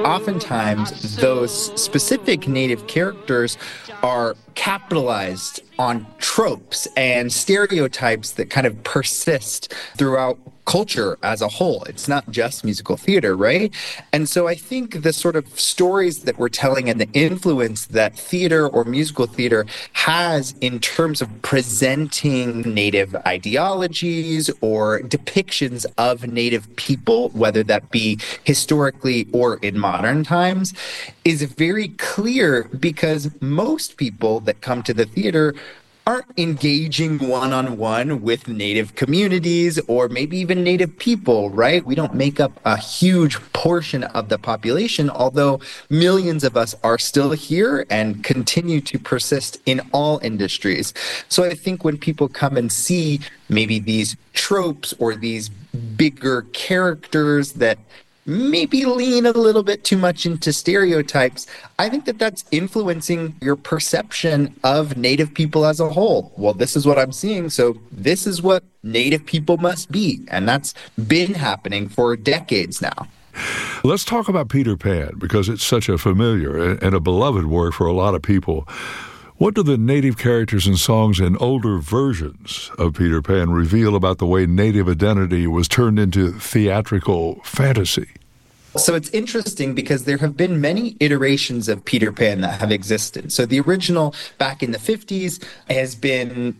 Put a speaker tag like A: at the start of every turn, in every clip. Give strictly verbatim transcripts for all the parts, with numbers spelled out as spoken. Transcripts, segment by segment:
A: Oftentimes, those specific Native characters are capitalized on tropes and stereotypes that kind of persist throughout culture as a whole. It's not just musical theater, right? And so I think the sort of stories that we're telling and the influence that theater or musical theater has in terms of presenting Native ideologies or depictions of Native people, whether that be historically or in modern times, is very clear because most people that come to the theater aren't engaging one-on-one with Native communities or maybe even Native people, right? We don't make up a huge portion of the population, although millions of us are still here and continue to persist in all industries. So I think when people come and see maybe these tropes or these bigger characters that maybe lean a little bit too much into stereotypes, I think that that's influencing your perception of Native people as a whole. Well, this is what I'm seeing, so this is what Native people must be. And that's been happening for decades now.
B: Let's talk about Peter Pan, because it's such a familiar and a beloved work for a lot of people. What do the Native characters and songs in older versions of Peter Pan reveal about the way Native identity was turned into theatrical fantasy?
A: So it's interesting because there have been many iterations of Peter Pan that have existed. So the original back in the fifties has been,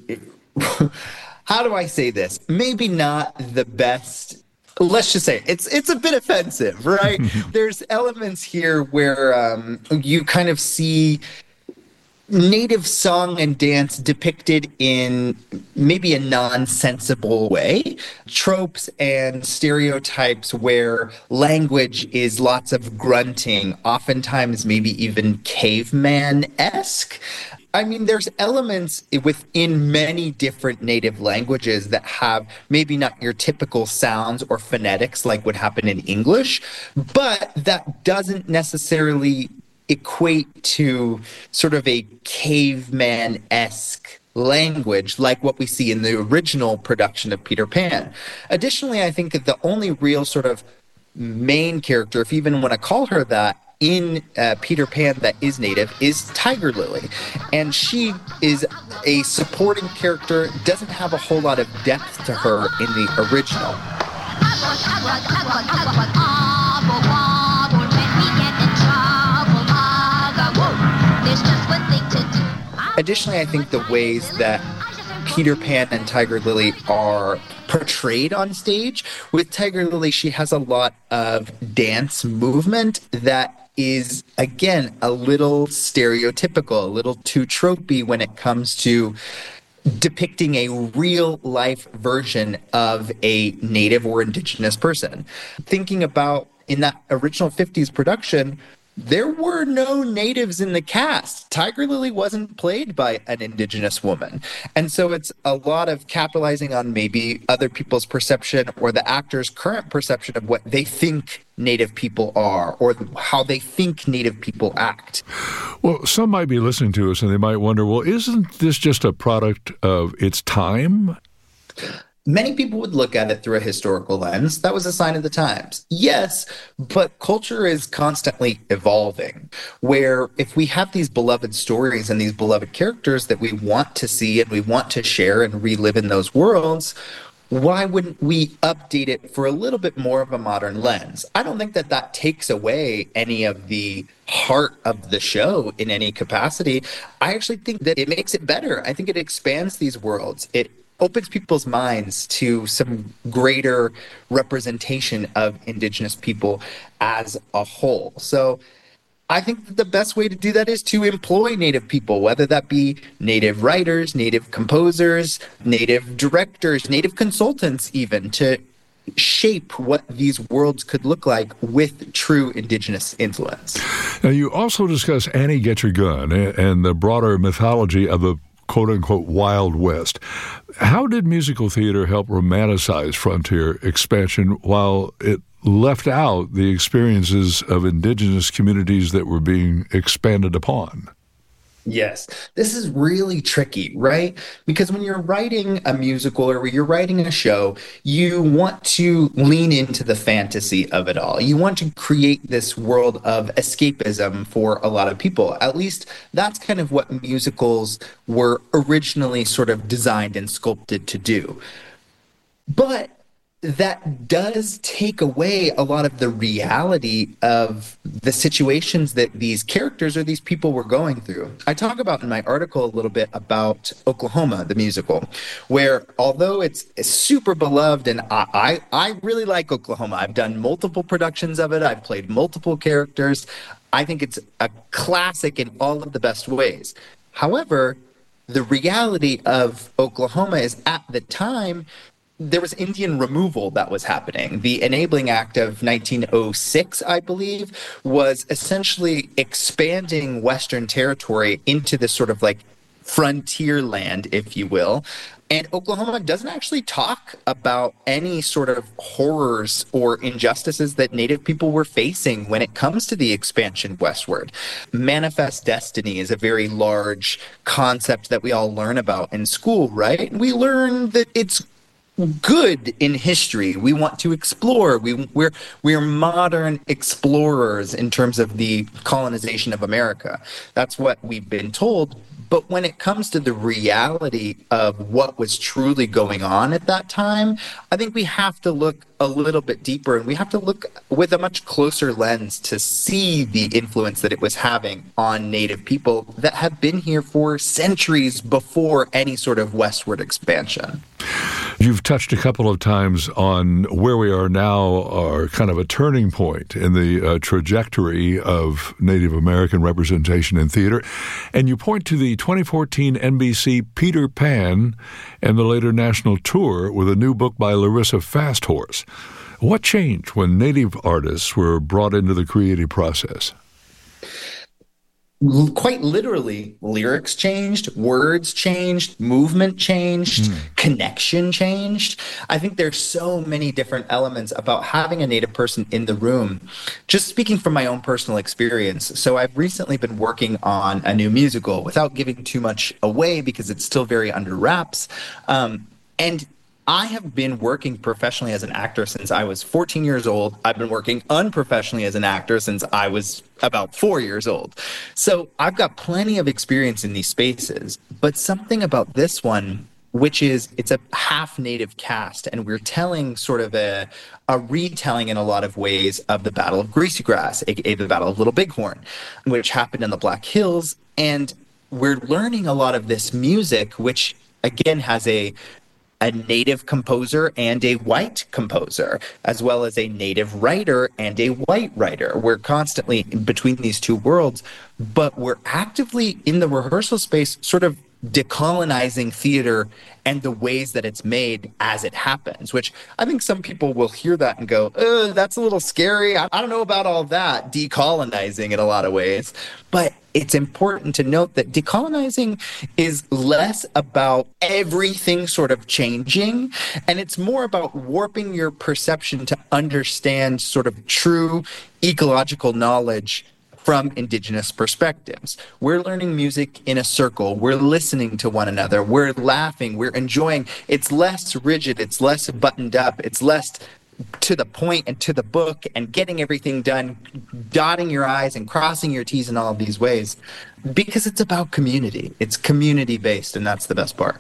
A: how do I say this? Maybe not the best. Let's just say it's it's a bit offensive, right? There's elements here where um, you kind of see Native song and dance depicted in maybe a nonsensible way, tropes and stereotypes where language is lots of grunting, oftentimes maybe even caveman-esque. I mean, there's elements within many different Native languages that have maybe not your typical sounds or phonetics like would happen in English, but that doesn't necessarily equate to sort of a caveman-esque language like what we see in the original production of Peter Pan. Additionally, I think that the only real sort of main character, if you even want to call her that, in uh, Peter Pan that is Native is Tiger Lily. And she is a supporting character, doesn't have a whole lot of depth to her in the original. Additionally, I think the ways that Peter Pan and Tiger Lily are portrayed on stage, with Tiger Lily, she has a lot of dance movement that is, again, a little stereotypical, a little too tropey when it comes to depicting a real-life version of a Native or Indigenous person. Thinking about in that original fifties production, there were no Natives in the cast. Tiger Lily wasn't played by an Indigenous woman. And so it's a lot of capitalizing on maybe other people's perception or the actor's current perception of what they think Native people are or how they think Native people act.
B: Well, some might be listening to us and they might wonder, well, isn't this just a product of its time?
A: Many people would look at it through a historical lens. That was a sign of the times. Yes, but culture is constantly evolving, where if we have these beloved stories and these beloved characters that we want to see and we want to share and relive in those worlds, why wouldn't we update it for a little bit more of a modern lens? I don't think that that takes away any of the heart of the show in any capacity. I actually think that it makes it better. I think it expands these worlds. It opens people's minds to some greater representation of Indigenous people as a whole. So I think that the best way to do that is to employ Native people, whether that be Native writers, Native composers, Native directors, Native consultants even, to shape what these worlds could look like with true Indigenous influence.
B: Now, you also discuss Annie Get Your Gun and the broader mythology of the quote-unquote Wild West. How did musical theater help romanticize frontier expansion while it left out the experiences of Indigenous communities that were being expanded upon?
A: Yes, this is really tricky, right? Because when you're writing a musical or when you're writing a show, you want to lean into the fantasy of it all. You want to create this world of escapism for a lot of people. At least that's kind of what musicals were originally sort of designed and sculpted to do. But that does take away a lot of the reality of the situations that these characters or these people were going through. I talk about in my article a little bit about Oklahoma, the musical, where although it's, it's super beloved and I, I, I really like Oklahoma. I've done multiple productions of it. I've played multiple characters. I think it's a classic in all of the best ways. However, the reality of Oklahoma is at the time, there was Indian removal that was happening. The Enabling Act of nineteen oh six, I believe, was essentially expanding Western territory into this sort of like frontier land, if you will. And Oklahoma doesn't actually talk about any sort of horrors or injustices that Native people were facing when it comes to the expansion westward. Manifest destiny is a very large concept that we all learn about in school, right? We learn that it's good in history. We want to explore. We, we're we're modern explorers in terms of the colonization of America. That's what we've been told. But when it comes to the reality of what was truly going on at that time, I think we have to look a little bit deeper and we have to look with a much closer lens to see the influence that it was having on Native people that have been here for centuries before any sort of westward expansion.
B: You've touched a couple of times on where we are now, or kind of a turning point in the uh, trajectory of Native American representation in theater. And you point to the twenty fourteen N B C Peter Pan and the later national tour with a new book by Larissa Fasthorse. What changed when Native artists were brought into the creative process?
A: Quite literally, lyrics changed, words changed, movement changed, mm. connection changed. I think there's so many different elements about having a Native person in the room. Just speaking from my own personal experience, so I've recently been working on a new musical without giving too much away because it's still very under wraps. Um, and I have been working professionally as an actor since I was fourteen years old. I've been working unprofessionally as an actor since I was about four years old. So I've got plenty of experience in these spaces. But something about this one, which is it's a half Native cast, and we're telling sort of a, a retelling in a lot of ways of the Battle of Greasy Grass, aka the Battle of Little Bighorn, which happened in the Black Hills. And we're learning a lot of this music, which again has a a Native composer and a white composer, as well as a Native writer and a white writer. We're constantly between these two worlds, but we're actively in the rehearsal space sort of decolonizing theater and the ways that it's made as it happens, which I think some people will hear that and go, oh, that's a little scary. I, I don't know about all that, decolonizing in a lot of ways. But it's important to note that decolonizing is less about everything sort of changing, and it's more about warping your perception to understand sort of true ecological knowledge from Indigenous perspectives. We're learning music in a circle. We're listening to one another. We're laughing. We're enjoying. It's less rigid. It's less buttoned up. It's less to the point and to the book and getting everything done, dotting your I's and crossing your T's in all of these ways, because it's about community. It's community-based, and that's the best part.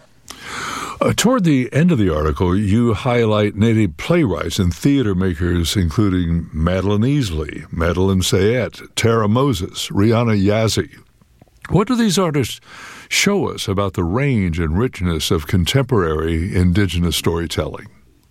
B: Uh, toward the end of the article, you highlight Native playwrights and theater makers, including Madeline Easley, Madeline Sayette, Tara Moses, Rihanna Yazzie. What do these artists show us about the range and richness of contemporary Indigenous storytelling?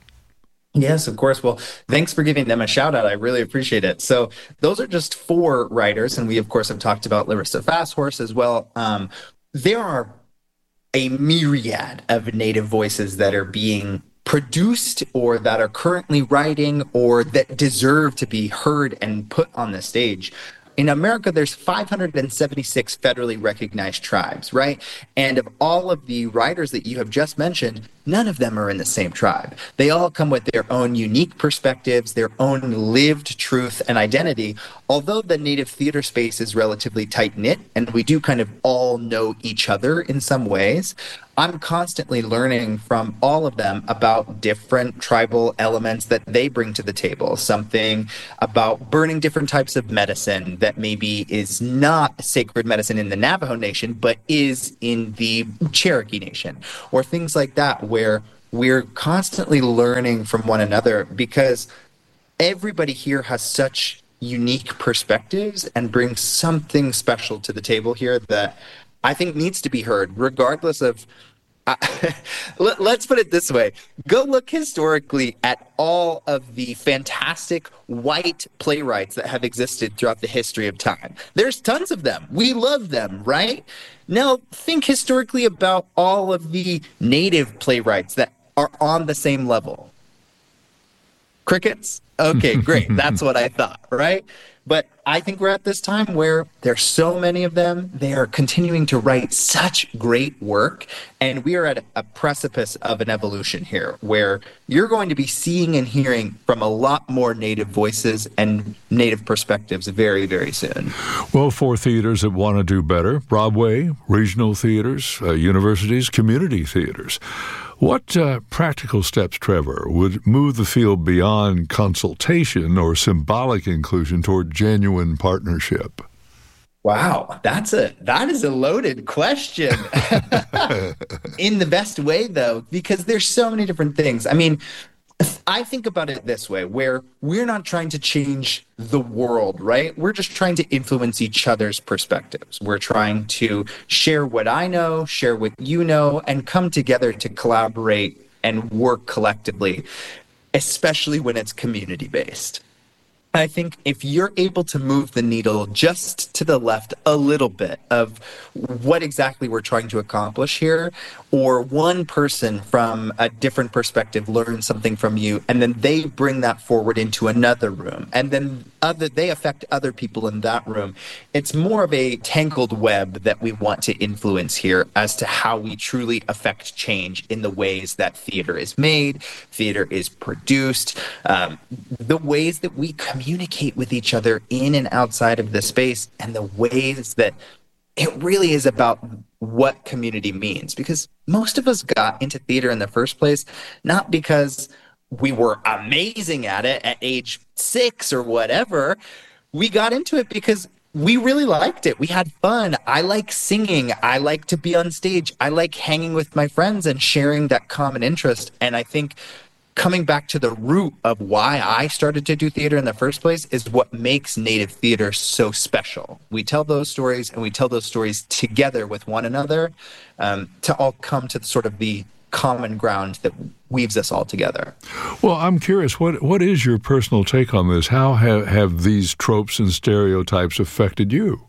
A: Yes, of course. Well, thanks for giving them a shout out. I really appreciate it. So those are just four writers, and we, of course, have talked about Larissa Fasthorse as well. Um, there are a myriad of Native voices that are being produced or that are currently writing or that deserve to be heard and put on the stage. In America, there's five hundred seventy-six federally recognized tribes, right? And of all of the writers that you have just mentioned, none of them are in the same tribe. They all come with their own unique perspectives, their own lived truth and identity. Although the Native theater space is relatively tight-knit, and we do kind of all know each other in some ways, I'm constantly learning from all of them about different tribal elements that they bring to the table. Something about burning different types of medicine that maybe is not sacred medicine in the Navajo Nation, but is in the Cherokee Nation, or things like that, where we're constantly learning from one another, because everybody here has such unique perspectives and brings something special to the table here that I think needs to be heard, regardless of Uh, let, let's put it this way. Go look historically at all of the fantastic white playwrights that have existed throughout the history of time. There's tons of them. We love them, right? Now, think historically about all of the native playwrights that are on the same level. Crickets? Okay, great. That's what I thought, right? But I think we're at this time where there's so many of them. They are continuing to write such great work. And we are at a precipice of an evolution here where you're going to be seeing and hearing from a lot more Native voices and Native perspectives very, very soon.
B: Well, for theaters that want to do better, Broadway, regional theaters, uh, universities, community theaters, what uh, practical steps, Trevor, would move the field beyond consultation or symbolic inclusion toward genuine partnership?
A: Wow, that's a that is a loaded question. In the best way, though, because there's so many different things. I mean, I think about it this way, where we're not trying to change the world, right? We're just trying to influence each other's perspectives. We're trying to share what I know, share what you know, and come together to collaborate and work collectively, especially when it's community-based. I think if you're able to move the needle just to the left a little bit of what exactly we're trying to accomplish here, or one person from a different perspective learns something from you, and then they bring that forward into another room, and then other they affect other people in that room. It's more of a tangled web that we want to influence here as to how we truly affect change in the ways that theater is made, theater is produced, um, the ways that we communicate with each other in and outside of the space, and the ways that it really is about what community means. Because most of us got into theater in the first place, not because we were amazing at it at age six or whatever. We got into it because we really liked it. We had fun. I like singing. I like to be on stage. I like hanging with my friends and sharing that common interest. And I think coming back to the root of why I started to do theater in the first place is what makes Native theater so special. We tell those stories, and we tell those stories together with one another, um, to all come to sort of the common ground that weaves us all together.
B: Well, I'm curious, what what is your personal take on this? How have, have these tropes and stereotypes affected you?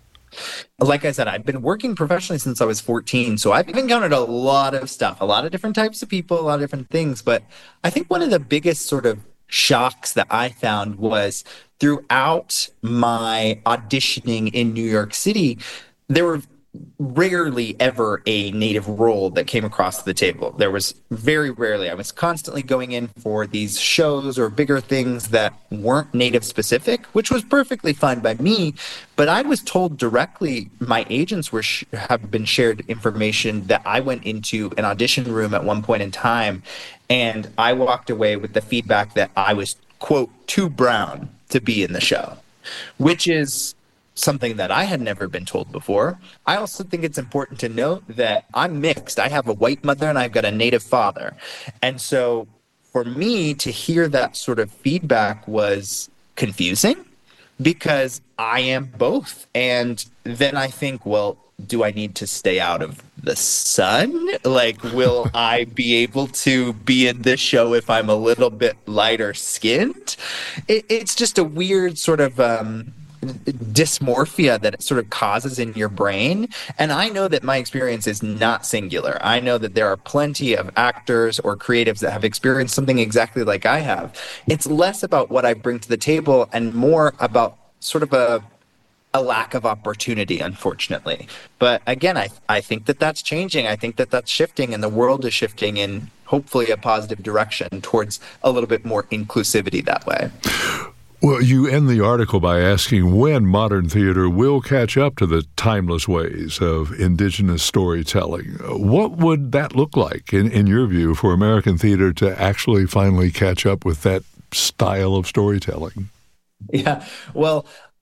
A: Like I said, I've been working professionally since I was fourteen, so I've encountered a lot of stuff, a lot of different types of people, a lot of different things. But I think one of the biggest sort of shocks that I found was throughout my auditioning in New York City, there were rarely ever a Native role that came across the table. There was very rarely. I was constantly going in for these shows or bigger things that weren't Native specific, which was perfectly fine by me. But I was told directly, my agents were sh- have been shared information that I went into an audition room at one point in time, and I walked away with the feedback that I was, quote, too brown to be in the show, which is something that I had never been told before. I also think it's important to note that I'm mixed. I have a white mother and I've got a Native father. And so for me to hear that sort of feedback was confusing, because I am both. And then I think, well, do I need to stay out of the sun? Like, will I be able to be in this show if I'm a little bit lighter skinned? It, it's just a weird sort of um, dysmorphia that it sort of causes in your brain. And I know that my experience is not singular. I know that there are plenty of actors or creatives that have experienced something exactly like I have. It's less about what I bring to the table and more about sort of a a lack of opportunity, unfortunately. But again, I, I think that that's changing. I think that that's shifting, and the world is shifting in hopefully a positive direction towards a little bit more inclusivity that way.
B: Well, you end the article by asking when modern theater will catch up to the timeless ways of indigenous storytelling. What would that look like, in, in your view, for American theater to actually finally catch up with that style of storytelling?
A: Yeah, well,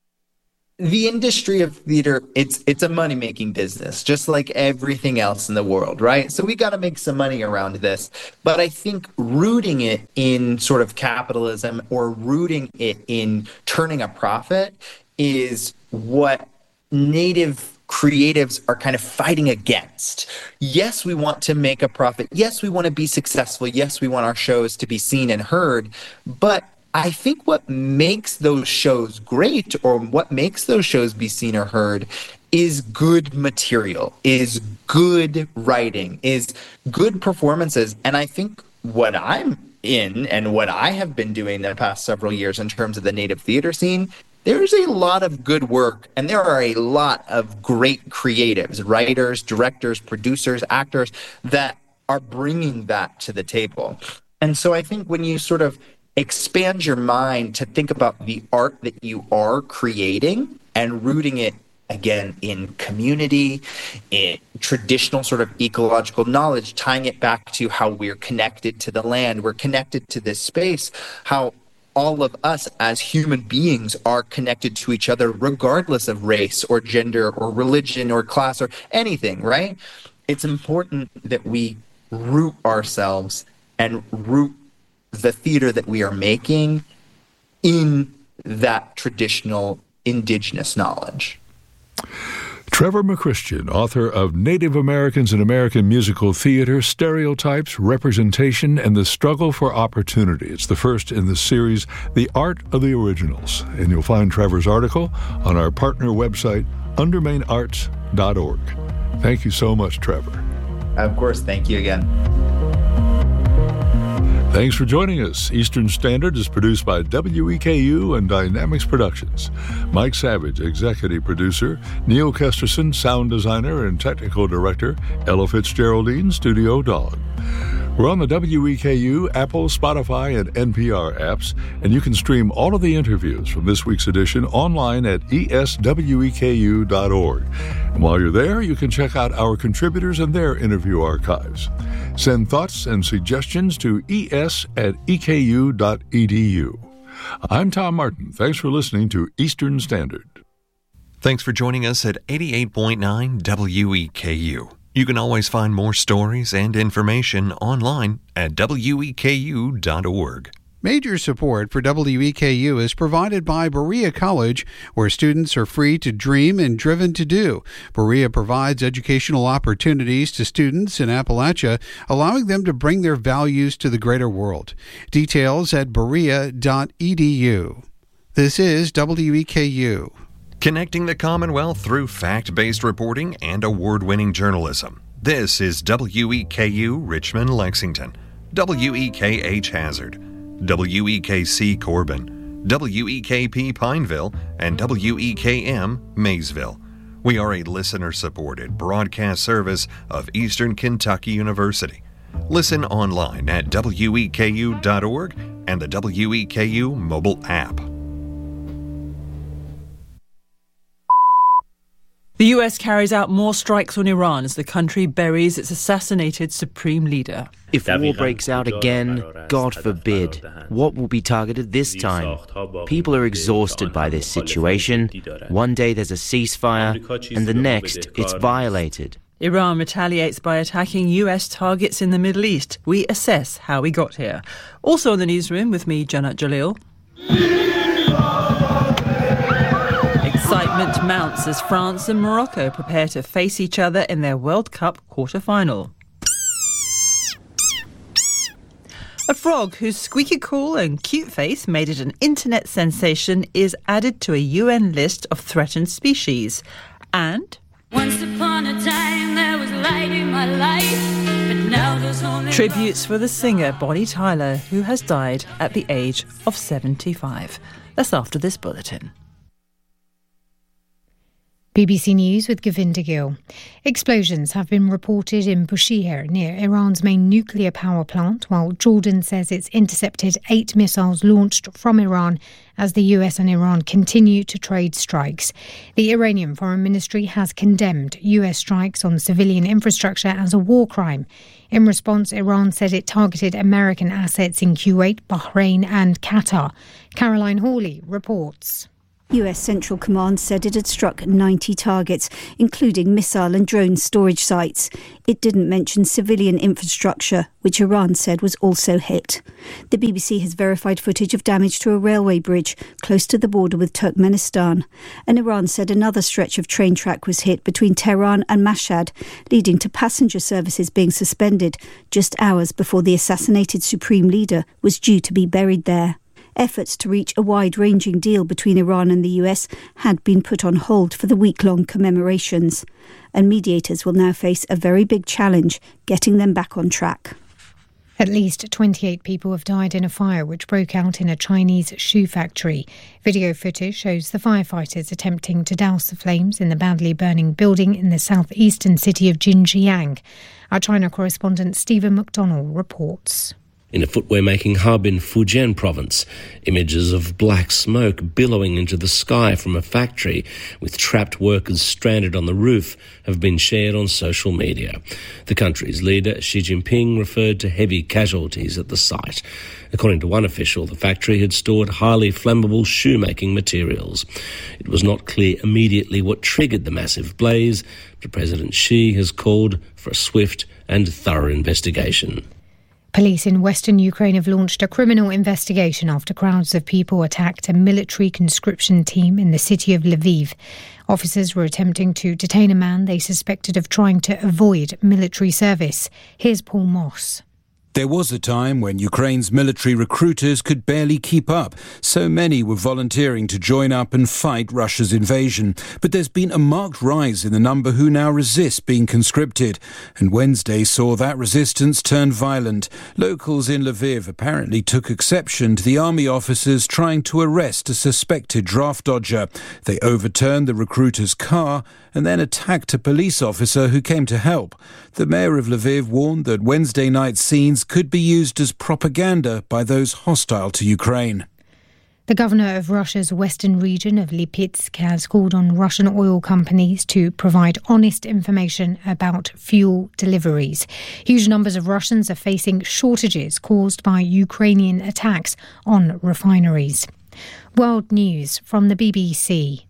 A: the industry of theater, it's it's a money-making business, just like everything else in the world, right? So we got to make some money around this. But I think rooting it in sort of capitalism or rooting it in turning a profit is what native creatives are kind of fighting against. Yes, we want to make a profit. Yes, we want to be successful. Yes, we want our shows to be seen and heard. But I think what makes those shows great, or what makes those shows be seen or heard, is good material, is good writing, is good performances. And I think what I'm in and what I have been doing the past several years in terms of the native theater scene, there's a lot of good work, and there are a lot of great creatives, writers, directors, producers, actors that are bringing that to the table. And so I think when you sort of expand your mind to think about the art that you are creating and rooting it, again, in community, in traditional sort of ecological knowledge, tying it back to how we're connected to the land, we're connected to this space, how all of us as human beings are connected to each other regardless of race or gender or religion or class or anything, right? It's important that we root ourselves and root the theater that we are making in that traditional indigenous knowledge.
B: Trevor McChristian, author of Native Americans in American Musical Theater, Stereotypes, Representation, and the Struggle for Opportunity. It's the first in the series, The Art of the Originals. And you'll find Trevor's article on our partner website, undermain arts dot org. Thank you so much, Trevor.
A: Of course, thank you again.
B: Thanks for joining us. Eastern Standard is produced by W E K U and Dynamics Productions. Mike Savage, executive producer. Neil Kesterson, sound designer and technical director. Ella Fitzgeraldine, studio dog. We're on the W E K U, Apple, Spotify, and N P R apps, and you can stream all of the interviews from this week's edition online at E S W E K U dot org. And while you're there, you can check out our contributors and their interview archives. Send thoughts and suggestions to es at e k u dot e d u. I'm Tom Martin. Thanks for listening to Eastern Standard.
C: Thanks for joining us at eighty-eight point nine W E K U. You can always find more stories and information online at W E K U dot org.
D: Major support for W E K U is provided by Berea College, where students are free to dream and driven to do. Berea provides educational opportunities to students in Appalachia, allowing them to bring their values to the greater world. Details at berea dot e d u. This is W E K U.
C: Connecting the Commonwealth through fact-based reporting and award-winning journalism. This is W E K U Richmond Lexington, W E K H Hazard, W E K C Corbin, W E K P Pineville, and W E K M Maysville. We are a listener-supported broadcast service of Eastern Kentucky University. Listen online at W E K U dot org and the W E K U mobile app.
E: The U S carries out more strikes on Iran as the country buries its assassinated supreme leader.
F: If war breaks out again, God forbid, what will be targeted this time? People are exhausted by this situation. One day there's a ceasefire, and the next it's violated.
E: Iran retaliates by attacking U S targets in the Middle East. We assess how we got here. Also in the newsroom with me, Janat Jalil. Excitement mounts as France and Morocco prepare to face each other in their World Cup quarter-final. A frog whose squeaky call and cute face made it an internet sensation is added to a U N list of threatened species. And
G: once upon a time there was light in my life, but now there's only
E: tributes for the singer Bonnie Tyler, who has died at the age of seventy-five. That's after this bulletin.
H: B B C News with Govinda Gill. Explosions have been reported in Bushehr, near Iran's main nuclear power plant, while Jordan says it's intercepted eight missiles launched from Iran as the U S and Iran continue to trade strikes. The Iranian Foreign Ministry has condemned U S strikes on civilian infrastructure as a war crime. In response, Iran said it targeted American assets in Kuwait, Bahrain and Qatar. Caroline Hawley reports.
I: U S Central Command said it had struck ninety targets, including missile and drone storage sites. It didn't mention civilian infrastructure, which Iran said was also hit. The B B C has verified footage of damage to a railway bridge close to the border with Turkmenistan. And Iran said another stretch of train track was hit between Tehran and Mashhad, leading to passenger services being suspended just hours before the assassinated supreme leader was due to be buried there. Efforts to reach a wide-ranging deal between Iran and the U S had been put on hold for the week-long commemorations, and mediators will now face a very big challenge getting them back on track.
H: At least twenty-eight people have died in a fire which broke out in a Chinese shoe factory. Video footage shows the firefighters attempting to douse the flames in the badly burning building in the southeastern city of Jinjiang. Our China correspondent Stephen McDonnell reports.
J: In a footwear-making hub in Fujian province, images of black smoke billowing into the sky from a factory with trapped workers stranded on the roof have been shared on social media. The country's leader, Xi Jinping, referred to heavy casualties at the site. According to one official, the factory had stored highly flammable shoemaking materials. It was not clear immediately what triggered the massive blaze, but President Xi has called for a swift and thorough investigation.
H: Police in western Ukraine have launched a criminal investigation after crowds of people attacked a military conscription team in the city of Lviv. Officers were attempting to detain a man they suspected of trying to avoid military service. Here's Paul Moss.
K: There was a time when Ukraine's military recruiters could barely keep up. So many were volunteering to join up and fight Russia's invasion. But there's been a marked rise in the number who now resist being conscripted. And Wednesday saw that resistance turn violent. Locals in Lviv apparently took exception to the army officers trying to arrest a suspected draft dodger. They overturned the recruiter's car and then attacked a police officer who came to help. The mayor of Lviv warned that Wednesday night scenes could be used as propaganda by those hostile to Ukraine.
H: The governor of Russia's western region of Lipetsk has called on Russian oil companies to provide honest information about fuel deliveries. Huge numbers of Russians are facing shortages caused by Ukrainian attacks on refineries. World News from the B B C.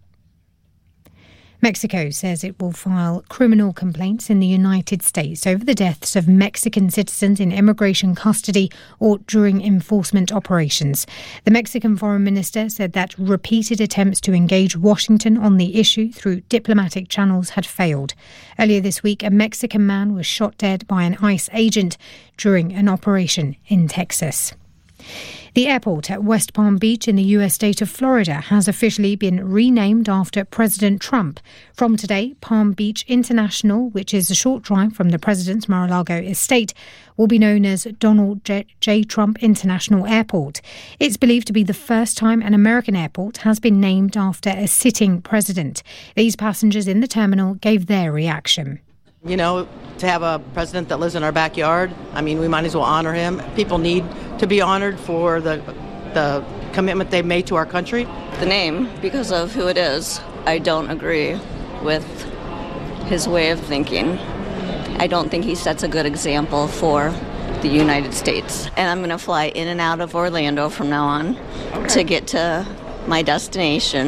H: Mexico says it will file criminal complaints in the United States over the deaths of Mexican citizens in immigration custody or during enforcement operations. The Mexican foreign minister said that repeated attempts to engage Washington on the issue through diplomatic channels had failed. Earlier this week, a Mexican man was shot dead by an ICE agent during an operation in Texas. The airport at West Palm Beach in the U S state of Florida has officially been renamed after President Trump. From today, Palm Beach International, which is a short drive from the president's Mar-a-Lago estate, will be known as Donald J. J. Trump International Airport. It's believed to be the first time an American airport has been named after a sitting president. These passengers in the terminal gave their reaction.
L: You know, to have a president that lives in our backyard, I mean, we might as well honor him. People need to be honored for the the commitment they've made to our country.
M: The name, because of who it is, I don't agree with his way of thinking. I don't think he sets a good example for the United States. And I'm going to fly in and out of Orlando from now on okay. to get to my destination.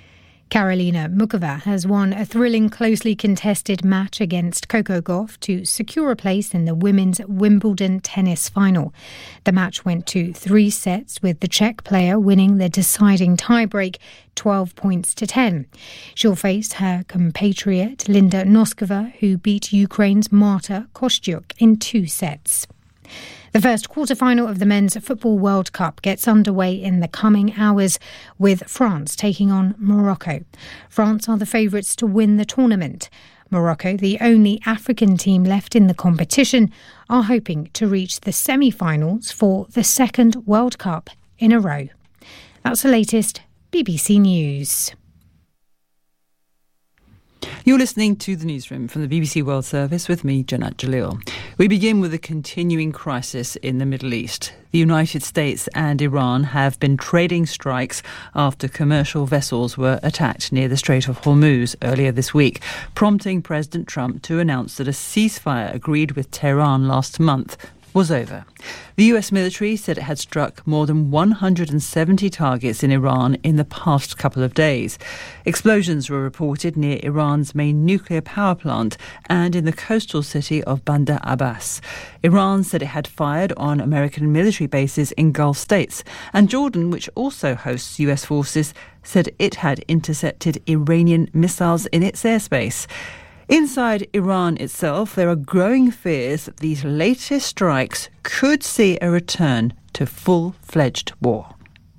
H: Karolina Muchova has won a thrilling, closely contested match against Coco Gauff to secure a place in the women's Wimbledon tennis final. The match went to three sets, with the Czech player winning the deciding tiebreak, twelve points to ten. She'll face her compatriot Linda Noskova, who beat Ukraine's Marta Kostyuk in two sets. The first quarter-final of the Men's Football World Cup gets underway in the coming hours, with France taking on Morocco. France are the favourites to win the tournament. Morocco, the only African team left in the competition, are hoping to reach the semi-finals for the second World Cup in a row. That's the latest B B C News.
E: You're listening to The Newsroom from the B B C World Service with me, Janat Jalil. We begin with the continuing crisis in the Middle East. The United States and Iran have been trading strikes after commercial vessels were attacked near the Strait of Hormuz earlier this week, prompting President Trump to announce that a ceasefire agreed with Tehran last month was over. The U S military said it had struck more than one hundred seventy targets in Iran in the past couple of days. Explosions were reported near Iran's main nuclear power plant and in the coastal city of Bandar Abbas. Iran said it had fired on American military bases in Gulf states, and Jordan, which also hosts U S forces, said it had intercepted Iranian missiles in its airspace. Inside Iran itself, there are growing fears that these latest strikes could see a return to full-fledged war.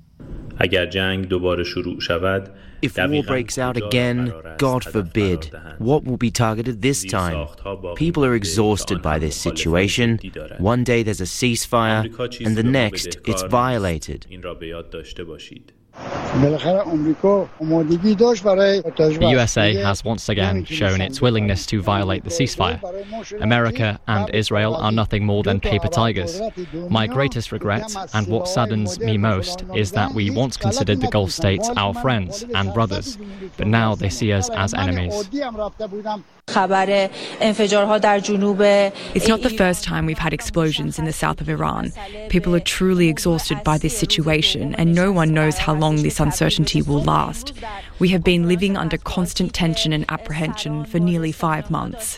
F: If war breaks out again, God forbid, what will be targeted this time? People are exhausted by this situation. One day there's a ceasefire, and the next it's violated.
N: The U S A has once again shown its willingness to violate the ceasefire. America and Israel are nothing more than paper tigers. My greatest regret, and what saddens me most, is that we once considered the Gulf states our friends and brothers, but now they see us as enemies.
O: It's not the first time we've had explosions in the south of Iran. People are truly exhausted by this situation, and no one knows how long this uncertainty will last. We have been living under constant tension and apprehension for nearly five months.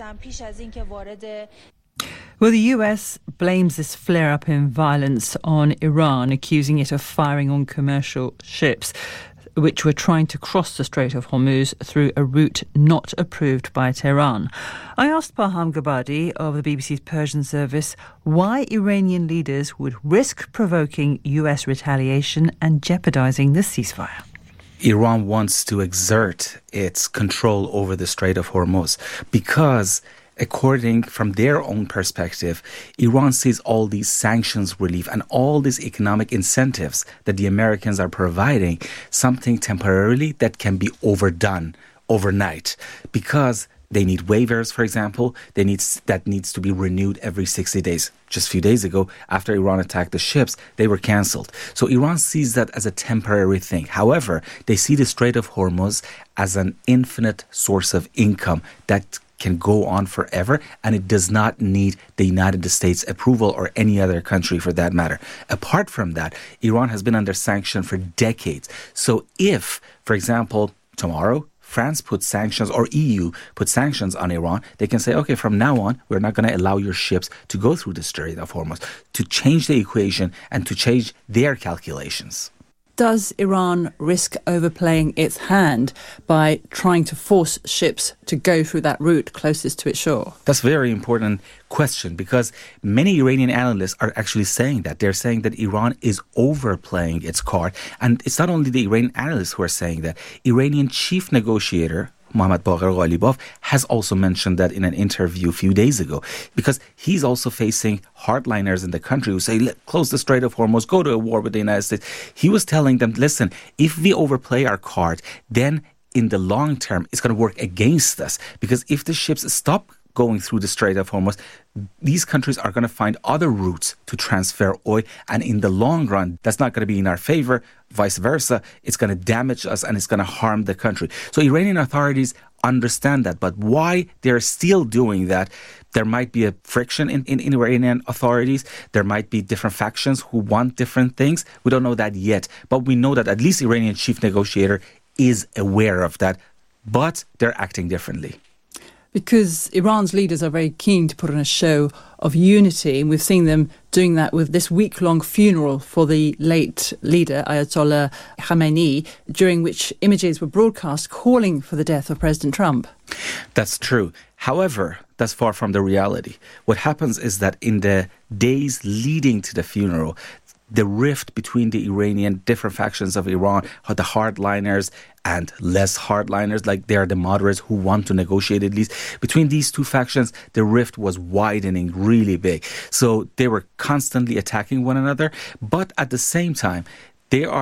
E: Well, the U S blames this flare-up in violence on Iran, accusing it of firing on commercial ships which were trying to cross the Strait of Hormuz through a route not approved by Tehran. I asked Parham Gabadi of the B B C's Persian service why Iranian leaders would risk provoking U S retaliation and jeopardizing the ceasefire.
P: Iran wants to exert its control over the Strait of Hormuz because, according from their own perspective, Iran sees all these sanctions relief and all these economic incentives that the Americans are providing something temporarily that can be overdone overnight, because they need waivers, for example, they need that needs to be renewed every sixty days. Just a few days ago, after Iran attacked the ships, they were cancelled. So Iran sees that as a temporary thing. However, they see the Strait of Hormuz as an infinite source of income that can go on forever, and it does not need the United States approval or any other country for that matter. Apart from that, Iran has been under sanction for decades. So if, for example, tomorrow, France puts sanctions, or E U puts sanctions on Iran, they can say, okay, from now on, we're not going to allow your ships to go through the Strait of Hormuz, to change the equation and to change their calculations.
E: Does Iran risk overplaying its hand by trying to force ships to go through that route closest to its shore?
P: That's a very important question, because many Iranian analysts are actually saying that. They're saying that Iran is overplaying its card. And it's not only the Iranian analysts who are saying that. Iranian chief negotiator Mohammad Baqir Ghalibaf has also mentioned that in an interview a few days ago, because he's also facing hardliners in the country who say, close the Strait of Hormuz, go to a war with the United States. He was telling them, listen, if we overplay our card, then in the long term, it's going to work against us, because if the ships stop going through the Strait of Hormuz, these countries are going to find other routes to transfer oil, and in the long run, that's not going to be in our favor. Vice versa, it's going to damage us and it's going to harm the country. So Iranian authorities understand that, but why they're still doing that? There might be a friction in, in, in Iranian authorities. There might be different factions who want different things. We don't know that yet, but we know that at least Iranian chief negotiator is aware of that, but they're acting differently.
E: Because Iran's leaders are very keen to put on a show of unity, and we've seen them doing that with this week-long funeral for the late leader, Ayatollah Khamenei, during which images were broadcast calling for the death of President Trump.
P: That's true. However, that's far from the reality. What happens is that in the days leading to the funeral, the rift between the Iranian different factions of Iran, the hardliners and less hardliners, like they are the moderates who want to negotiate at least, between these two factions, the rift was widening really big. So they were constantly attacking one another, but at the same time, they are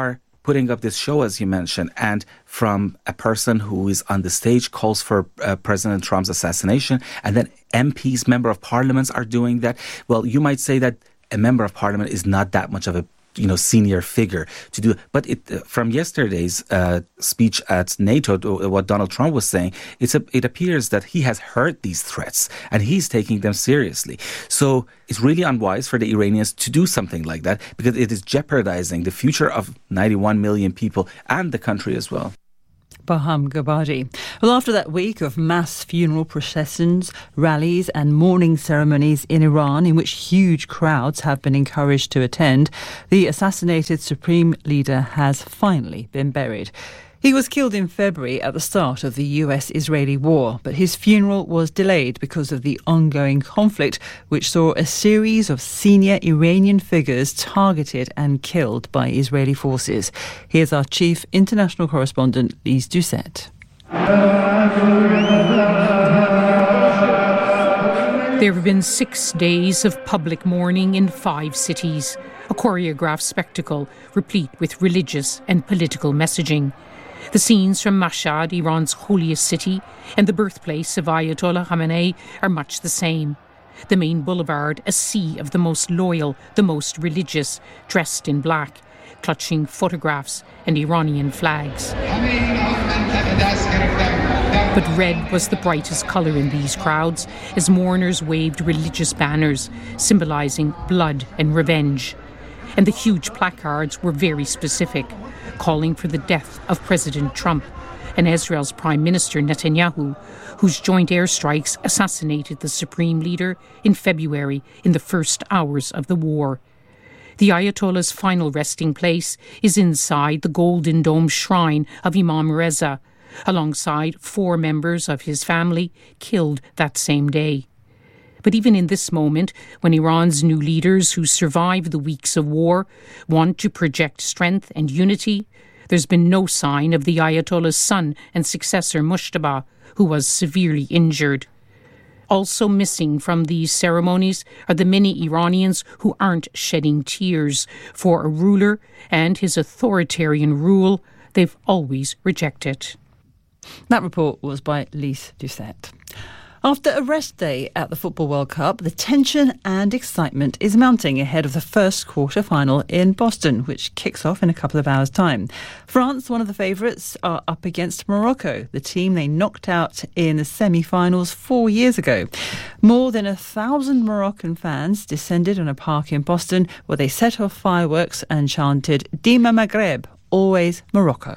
P: putting up this show, as you mentioned, and from a person who is on the stage calls for uh, President Trump's assassination, and then M Ps, member of parliaments, are doing that. Well, you might say that a member of parliament is not that much of a you know, senior figure to do. But it, uh, from yesterday's uh, speech at NATO, uh, what Donald Trump was saying, it's a, it appears that he has heard these threats and he's taking them seriously. So it's really unwise for the Iranians to do something like that, because it is jeopardizing the future of ninety-one million people and the country as well.
E: Baham Gabadi. Well, after that week of mass funeral processions, rallies and mourning ceremonies in Iran, in which huge crowds have been encouraged to attend, the assassinated supreme leader has finally been buried. He was killed in February at the start of the U S-Israeli war, but his funeral was delayed because of the ongoing conflict, which saw a series of senior Iranian figures targeted and killed by Israeli forces. Here's our chief international correspondent, Lise Doucette.
Q: There have been six days of public mourning in five cities, a choreographed spectacle replete with religious and political messaging. The scenes from Mashhad, Iran's holiest city, and the birthplace of Ayatollah Khamenei are much the same. The main boulevard, a sea of the most loyal, the most religious, dressed in black, clutching photographs and Iranian flags. But red was the brightest colour in these crowds as mourners waved religious banners symbolising blood and revenge. And the huge placards were very specific, calling for the death of President Trump and Israel's Prime Minister Netanyahu, whose joint airstrikes assassinated the supreme leader in February in the first hours of the war. The Ayatollah's final resting place is inside the Golden Dome shrine of Imam Reza, alongside four members of his family killed that same day. But even in this moment, when Iran's new leaders who survived the weeks of war want to project strength and unity, there's been no sign of the Ayatollah's son and successor Mujtaba, who was severely injured. Also missing from these ceremonies are the many Iranians who aren't shedding tears for a ruler and his authoritarian rule they've always rejected.
E: That report was by Lise Doucette. After a rest day at the Football World Cup, the tension and excitement is mounting ahead of the first quarter-final in Boston, which kicks off in a couple of hours' time. France, one of the favourites, are up against Morocco, the team they knocked out in the semi-finals four years ago. More than a thousand Moroccan fans descended on a park in Boston where they set off fireworks and chanted Dima Maghreb, always Morocco.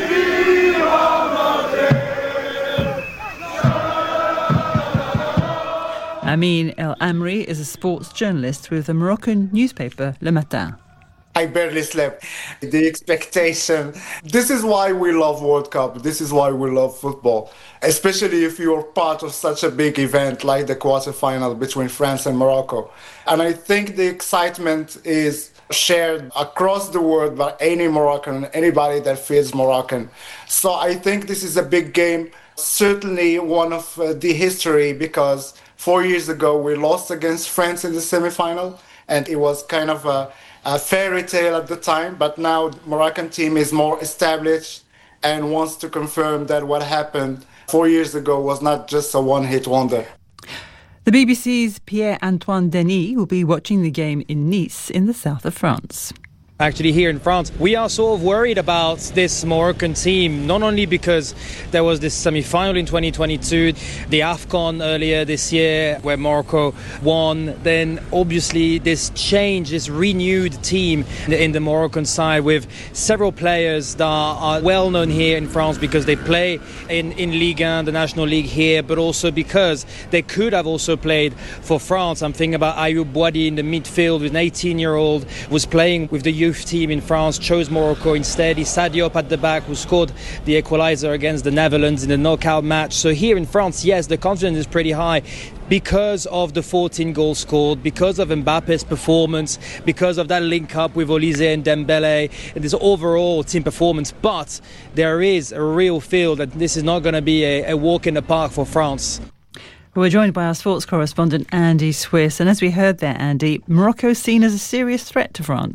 E: Amin El Amri is a sports journalist with the Moroccan newspaper Le Matin.
R: I barely slept. The expectation. This is why we love World Cup. This is why we love football, especially if you're part of such a big event like the quarterfinal between France and Morocco. And I think the excitement is shared across the world by any Moroccan, anybody that feels Moroccan. So I think this is a big game, certainly one of uh, the history, because four years ago we lost against France in the semi-final, and it was kind of a, a fairy tale at the time, but now the Moroccan team is more established and wants to confirm that what happened four years ago was not just a one-hit wonder.
E: The B B C's Pierre-Antoine Denis will be watching the game in Nice in the south of France.
S: Actually, here in France, we are sort of worried about this Moroccan team, not only because there was this semi-final in twenty twenty-two, the AFCON earlier this year where Morocco won, then obviously this change, this renewed team in the Moroccan side with several players that are well known here in France because they play in, in Ligue one, the National League here, but also because they could have also played for France. I'm thinking about Ayoub Boadi in the midfield, with an eighteen-year-old, was playing with the youth team in France, chose Morocco instead. Issa Diop at the back, who scored the equaliser against the Netherlands in the knockout match. So here in France, yes, the confidence is pretty high because of the fourteen goals scored, because of Mbappe's performance, because of that link up with Olise and Dembele, and this overall team performance. But there is a real feel that this is not going to be a, a walk in the park for France.
E: We're joined by our sports correspondent Andy Swiss, and as we heard there, Andy, Morocco is seen as a serious threat to France.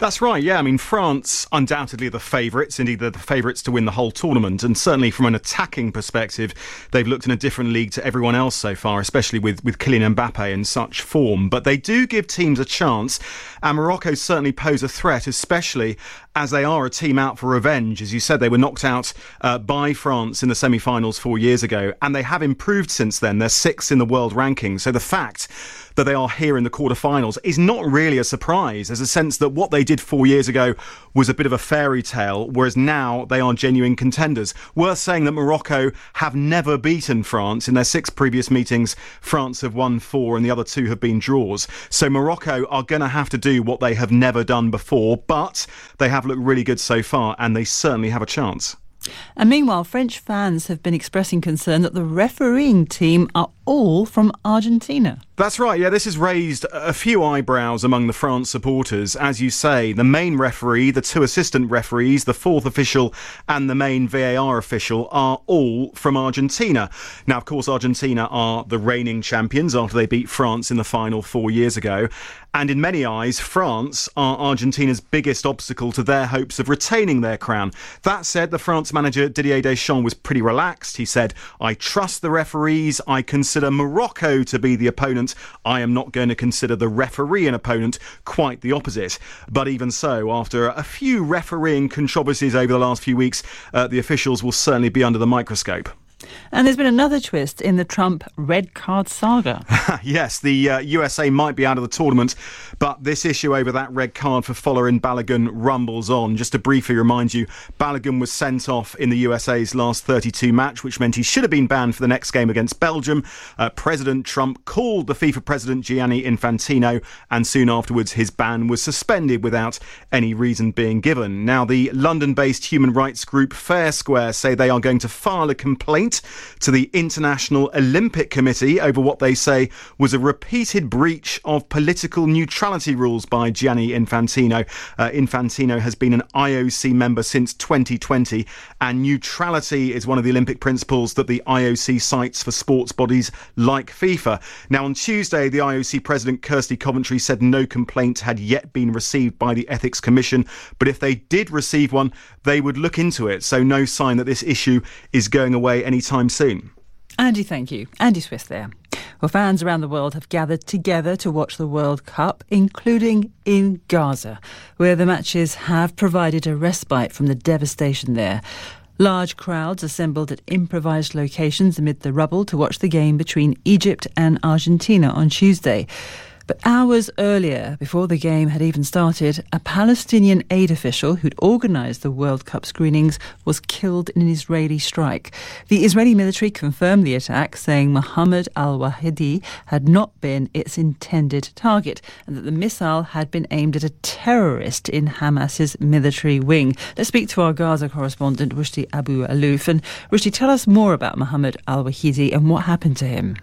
T: That's right, yeah. I mean, France undoubtedly are the favourites, indeed they're the favourites to win the whole tournament, and certainly from an attacking perspective, they've looked in a different league to everyone else so far, especially with, with Kylian Mbappe in such form. But they do give teams a chance, and Morocco certainly pose a threat, especially as they are a team out for revenge. As you said, they were knocked out uh, by France in the semi-finals four years ago, and they have improved since then. They're sixth in the world rankings, so the fact that they are here in the quarterfinals is not really a surprise. There's a sense that what they did four years ago was a bit of a fairy tale, whereas now they are genuine contenders. Worth saying that Morocco have never beaten France. In their six previous meetings, France have won four and the other two have been draws. So Morocco are going to have to do what they have never done before, but they have looked really good so far and they certainly have a chance.
E: And meanwhile, French fans have been expressing concern that the refereeing team are all from Argentina.
T: That's right, yeah, this has raised a few eyebrows among the France supporters. As you say, the main referee, the two assistant referees, the fourth official and the main V A R official are all from Argentina. Now, of course, Argentina are the reigning champions after they beat France in the final four years ago. And in many eyes, France are Argentina's biggest obstacle to their hopes of retaining their crown. That said, the France manager Didier Deschamps was pretty relaxed. He said, "I trust the referees. I consider Morocco to be the opponent. I am not going to consider the referee an opponent. Quite the opposite." But even so, after a few refereeing controversies over the last few weeks, uh, the officials will certainly be under the microscope.
E: And there's been another twist in the Trump red card saga.
T: Yes, the uh, U S A might be out of the tournament, but this issue over that red card for Folarin Balogun rumbles on. Just to briefly remind you, Balogun was sent off in the U S A's last thirty-two match, which meant he should have been banned for the next game against Belgium. Uh, President Trump called the FIFA president Gianni Infantino, and soon afterwards his ban was suspended without any reason being given. Now, the London-based human rights group Fair Square say they are going to file a complaint to the International Olympic Committee over what they say was a repeated breach of political neutrality rules by Gianni Infantino. Uh, Infantino has been an I O C member since twenty twenty, and neutrality is one of the Olympic principles that the I O C cites for sports bodies like FIFA. Now, on Tuesday, the I O C president Kirsty Coventry said no complaint had yet been received by the Ethics Commission, but if they did receive one, they would look into it. So no sign that this issue is going away anytime soon.
E: Andy, thank you. Andy Swiss there. Well, fans around the world have gathered together to watch the World Cup, including in Gaza, where the matches have provided a respite from the devastation there. Large crowds assembled at improvised locations amid the rubble to watch the game between Egypt and Argentina on Tuesday. But hours earlier, before the game had even started, a Palestinian aid official who'd organised the World Cup screenings was killed in an Israeli strike. The Israeli military confirmed the attack, saying Mohammed al-Wahidi had not been its intended target and that the missile had been aimed at a terrorist in Hamas's military wing. Let's speak to our Gaza correspondent, Rushdie Abu-Alouf. And Rushdie, tell us more about Mohammed al-Wahidi and what happened to him.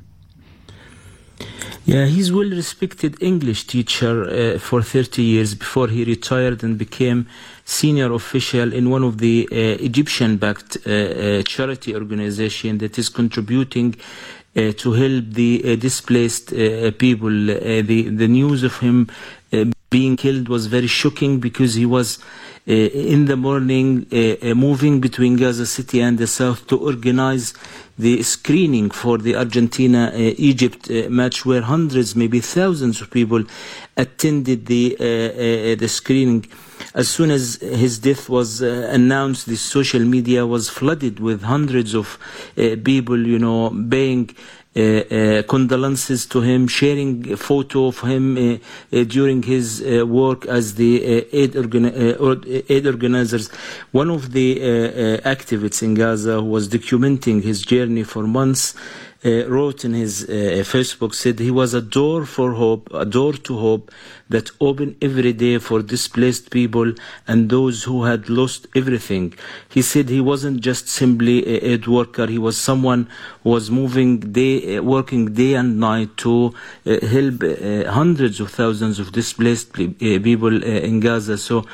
U: Yeah, he's a well-respected English teacher uh, for thirty years before he retired and became senior official in one of the uh, Egyptian-backed uh, uh, charity organization that is contributing uh, to help the uh, displaced uh, people. Uh, the, the news of him uh, being killed was very shocking because he was uh, in the morning uh, uh, moving between Gaza City and the south to organize the screening for the Argentina-Egypt uh, match, where hundreds, maybe thousands of people attended the uh, uh, the screening. As soon as his death was uh, announced, the social media was flooded with hundreds of uh, people, you know, paying Uh, uh, condolences to him, sharing a photo of him uh, uh, during his uh, work as the uh, aid, organi- uh, aid organizers. One of the uh, uh, activists in Gaza who was documenting his journey for months uh, wrote in his uh, Facebook, said he was a door for hope, a door to hope that opened every day for displaced people and those who had lost everything. He said he wasn't just simply an aid worker, he was someone who was moving day, uh, working day and night to uh, help uh, hundreds of thousands of displaced uh, people uh, in Gaza. So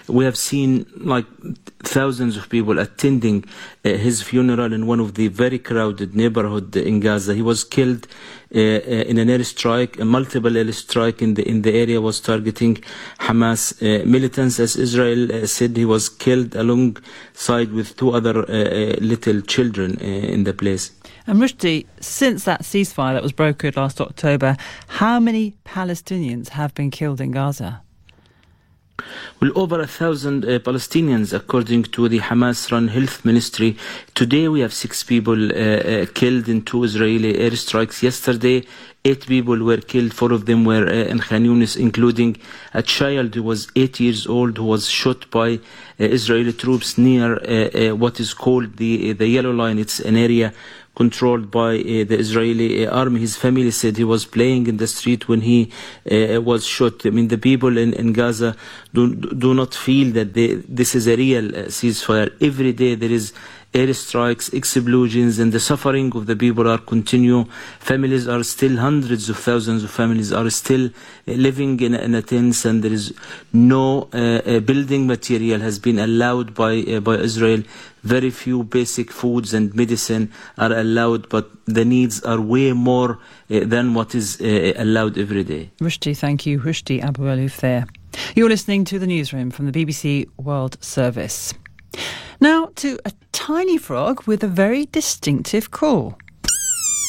U: We have seen like thousands of people attending uh, his funeral in one of the very crowded neighborhood in Gaza. He was killed uh, uh, in an airstrike. A multiple airstrike in the in the area was targeting Hamas uh, militants. As Israel uh, said, he was killed alongside with two other uh, uh, little children uh, in the place.
E: And Rushdie, since that ceasefire that was brokered last October, how many Palestinians have been killed in Gaza?
U: Well, over a thousand uh, Palestinians, according to the Hamas-run health ministry. Today we have six people uh, uh, killed in two Israeli airstrikes. Yesterday, eight people were killed. Four of them were uh, in Khan Yunis, including a child who was eight years old who was shot by uh, Israeli troops near uh, uh, what is called the, uh, the Yellow Line. It's an area controlled by uh, the Israeli uh, army. His family said he was playing in the street when he uh, was shot. I mean, the people in, in Gaza do, do not feel that they, this is a real uh, ceasefire. Every day there is airstrikes, explosions, and the suffering of the people are continue. Families are still, hundreds of thousands of families are still uh, living in, in a tents, and there is no uh, uh, building material has been allowed by uh, by Israel. Very few basic foods and medicine are allowed, but the needs are way more uh, than what is uh, allowed every day.
E: Rushdie, thank you. Rushdie Abu-Alouf there. You're listening to The Newsroom from the B B C World Service. Now to a tiny frog with a very distinctive call.